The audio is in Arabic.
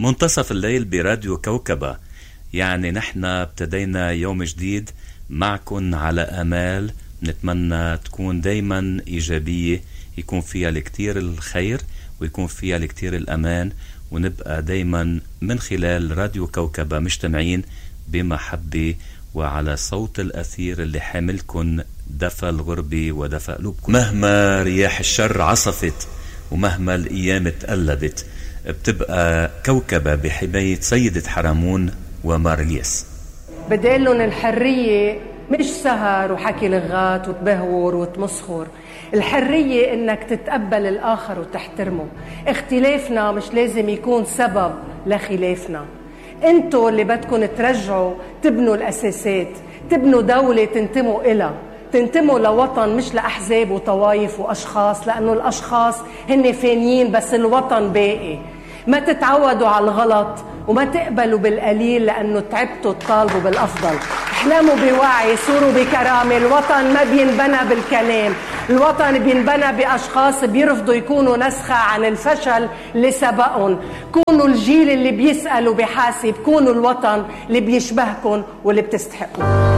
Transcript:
منتصف الليل براديو كوكبة. يعني نحن ابتدينا يوم جديد معكن على أمال نتمنى تكون دايما إيجابية، يكون فيها الكتير الخير ويكون فيها الكتير الأمان، ونبقى دايما من خلال راديو كوكبة مجتمعين بمحبة وعلى صوت الأثير اللي حاملكن دفى الغربة ودفى قلوبكن. مهما رياح الشر عصفت ومهما الأيام تقلبت، بتبقى كوكبة بحماية سيدة حرمون ومارليس. بدقلن الحرية مش سهر وحكي لغات وتبهور وتمسخر. الحرية انك تتقبل الآخر وتحترمه. اختلافنا مش لازم يكون سبب لخلافنا. انتوا اللي بدكن ترجعوا تبنوا الأساسات، تبنوا دولة تنتموا إلها، تنتموا لوطن مش لأحزاب وطوايف وأشخاص، لأنه الأشخاص هن فانيين بس الوطن باقي. ما تتعودوا على الغلط وما تقبلوا بالقليل، لأنه تعبتوا تطالبوا بالأفضل. احلموا بوعي، صوروا بكرامة. الوطن ما بينبنى بالكلام، الوطن بينبنى بأشخاص بيرفضوا يكونوا نسخة عن الفشل اللي سبقهم. كونوا الجيل اللي بيسأل وبيحاسب، كونوا الوطن اللي بيشبهكم واللي بتستحقوا.